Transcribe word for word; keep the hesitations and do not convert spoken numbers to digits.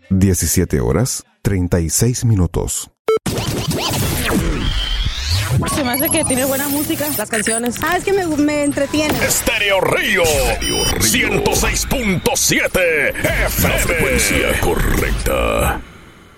diecisiete horas, treinta y seis minutos. Se me hace que tiene buena música, las canciones. Ah, es que me, me entretiene. Estéreo Río, ciento seis punto siete F M. La frecuencia correcta.